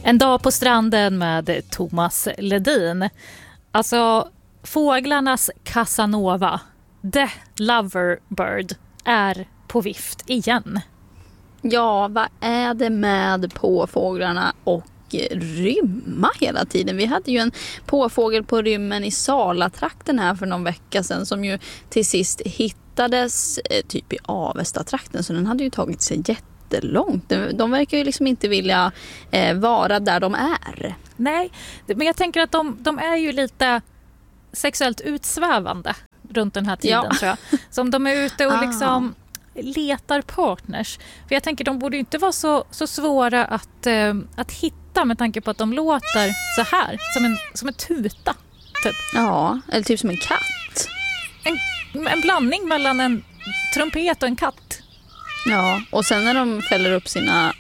En dag på stranden med Thomas Ledin. Alltså, fåglarnas Casanova, The Loverbird, är på vift igen. Ja, vad är det med påfåglarna och rymma hela tiden? Vi hade ju en påfågel på rymmen i Salatrakten här för någon vecka sedan som ju till sist hittades typ i Avesta-trakten, så den hade ju tagit sig jättelångt. De verkar ju liksom inte vilja vara där de är. Nej, men jag tänker att de är ju lite sexuellt utsvävande runt den här tiden, tror jag. Så om de är ute och liksom letar partners. För jag tänker de borde inte vara så svåra att hitta med tanke på att de låter så här, som en tuta. Typ. Ja, eller typ som en katt. En blandning mellan en trumpet och en katt. Ja, och sen när de fäller upp sina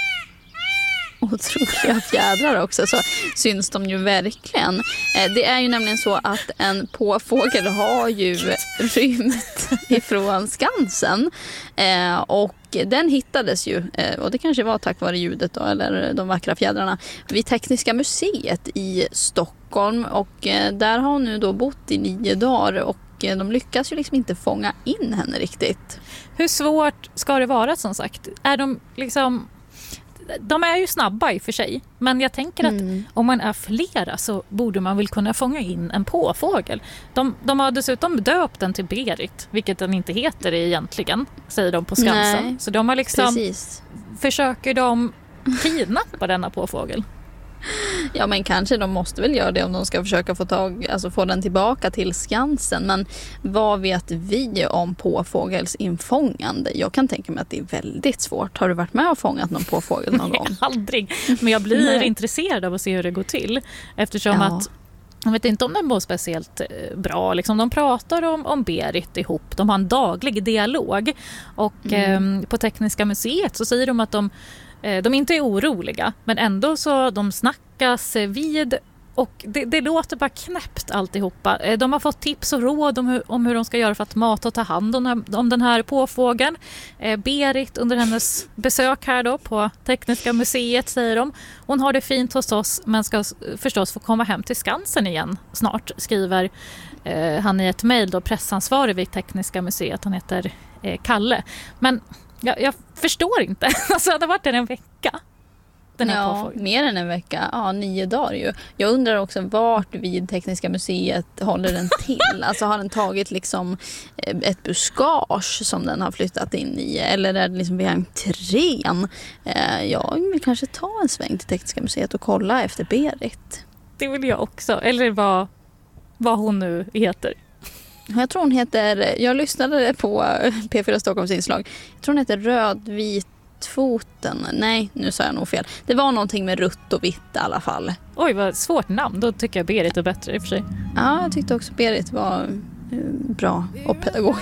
otroliga fjädrar också så syns de ju verkligen. Det är ju nämligen så att en påfågel har ju rymt ifrån Skansen och den hittades ju, och det kanske var tack vare ljudet då, eller de vackra fjädrarna, vid Tekniska museet i Stockholm, och där har hon nu då bott i 9 dagar och de lyckas ju liksom inte fånga in henne riktigt. Hur svårt ska det vara, som sagt? Är de liksom... De är ju snabba i och för sig, men jag tänker att om man är flera så borde man väl kunna fånga in en påfågel. De har dessutom döpt den till Berit, vilket den inte heter egentligen, säger de på Skansen. Nej, så de har liksom, precis. Försöker de kidnappa denna påfågel? Ja, men kanske de måste väl göra det om de ska försöka få den tillbaka till Skansen. Men vad vet vi om påfågelsinfångande? Jag kan tänka mig att det är väldigt svårt. Har du varit med och fångat någon påfågel någon gång? Nej, aldrig. Men jag blir intresserad av att se hur det går till. Eftersom att jag vet inte om den var speciellt bra. Liksom, de pratar om Berit ihop. De har en daglig dialog. Och på Tekniska museet så säger de att de inte är oroliga, men ändå så de snackas vid, och det låter bara knäppt alltihopa. De har fått tips och råd om hur de ska göra för att mata och ta hand om den här påfågeln. Berit under hennes besök här då på Tekniska museet, säger de. Hon har det fint hos oss, men ska förstås få komma hem till Skansen igen snart, skriver han i ett mejl då, pressansvarig vid Tekniska museet. Han heter Kalle. Men jag förstår inte. Alltså, det har varit en vecka. Mer än en vecka. Ja, 9 dagar ju. Jag undrar också vart vid Tekniska museet håller den till. Alltså har den tagit liksom ett buskage som den har flyttat in i? Eller är det liksom vid entrén? Jag vill kanske ta en sväng till Tekniska museet och kolla efter Berit. Det vill jag också. Eller vad hon nu heter. Jag tror hon heter, jag lyssnade på P4 Stockholms inslag. Jag tror hon heter Rödvitfoten. Nej, nu sa jag nog fel. Det var någonting med rött och vitt i alla fall. Oj, vad svårt namn. Då tycker jag Berit är bättre i och för sig. Ja, jag tyckte också Berit var bra och pedagogisk.